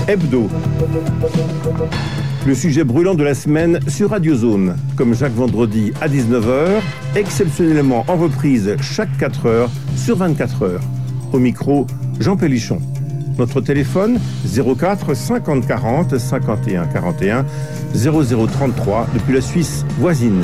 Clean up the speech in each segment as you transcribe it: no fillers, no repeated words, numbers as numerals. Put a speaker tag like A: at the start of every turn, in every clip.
A: Hebdo. Le sujet brûlant de la semaine sur Radio Zone, comme chaque vendredi à 19h, exceptionnellement en reprise chaque 4 heures sur 24 heures. Au micro, Jean Pélichon. Notre téléphone 04 50 40 51 41 0033 depuis la Suisse voisine.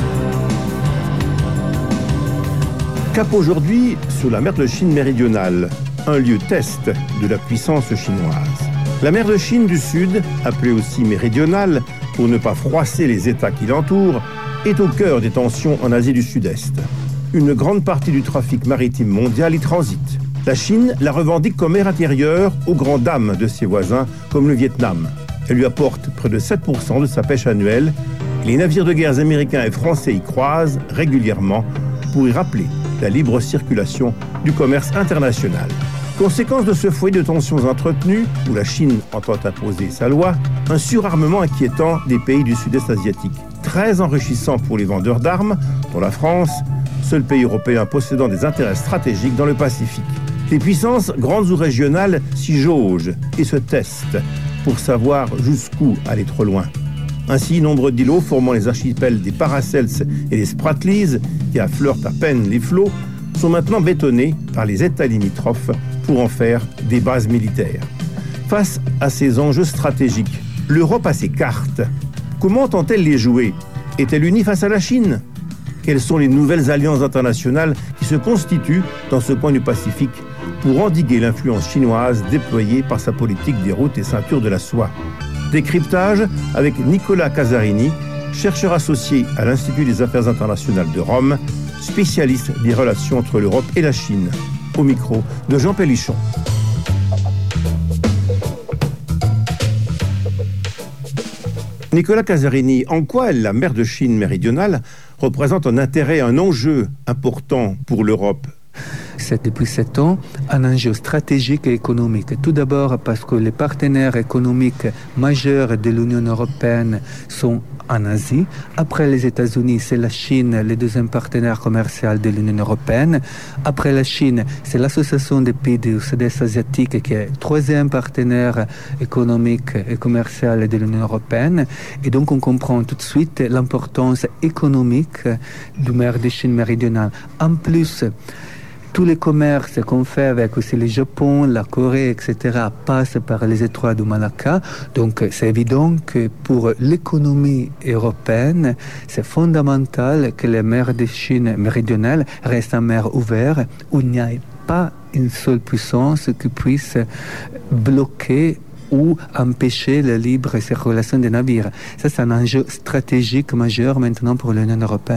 A: Cap aujourd'hui sur la mer de Chine méridionale, un lieu test de la puissance chinoise. La mer de Chine du Sud, appelée aussi méridionale, pour ne pas froisser les États qui l'entourent, est au cœur des tensions en Asie du Sud-Est. Une grande partie du trafic maritime mondial y transite. La Chine la revendique comme mer intérieure aux grandes dames de ses voisins, comme le Vietnam. Elle lui apporte près de 7% de sa pêche annuelle. Et les navires de guerre américains et français y croisent régulièrement pour y rappeler la libre circulation du commerce international. Conséquence de ce foyer de tensions entretenues, où la Chine entend imposer sa loi, un surarmement inquiétant des pays du sud-est asiatique. Très enrichissant pour les vendeurs d'armes, dont la France, seul pays européen possédant des intérêts stratégiques dans le Pacifique. Les puissances, grandes ou régionales, s'y jaugent et se testent pour savoir jusqu'où aller trop loin. Ainsi, nombre d'îlots formant les archipels des Paracels et des Spratlys, qui affleurent à peine les flots, sont maintenant bétonnés par les États limitrophes pour en faire des bases militaires. Face à ces enjeux stratégiques, l'Europe a ses cartes. Comment entend-elle les jouer ? Est-elle unie face à la Chine ? Quelles sont les nouvelles alliances internationales qui se constituent dans ce coin du Pacifique pour endiguer l'influence chinoise déployée par sa politique des routes et ceintures de la soie ? Décryptage avec Nicolas Casarini, chercheur associé à l'Institut des Affaires internationales de Rome, spécialiste des relations entre l'Europe et la Chine. Au micro de Jean Pélichon. Nicolas Casarini, en quoi la mer de Chine méridionale représente un intérêt, un enjeu important pour l'Europe ?
B: C'est depuis 7 ans un enjeu stratégique et économique. Tout d'abord parce que les partenaires économiques majeurs de l'Union européenne sont en Asie. Après les États-Unis, c'est la Chine, le deuxième partenaire commercial de l'Union européenne. Après la Chine, c'est l'Association des pays du Sud-Est asiatique qui est le troisième partenaire économique et commercial de l'Union européenne. Et donc on comprend tout de suite l'importance économique du mer de Chine méridionale. En plus, tous les commerces qu'on fait avec aussi le Japon, la Corée, etc., passent par les étroits du Malacca. Donc, c'est évident que pour l'économie européenne, c'est fondamental que la mer de Chine méridionale reste une mer ouverte où il n'y a pas une seule puissance qui puisse bloquer ou empêcher la libre circulation des navires. Ça, c'est un enjeu stratégique majeur maintenant pour l'Union européenne.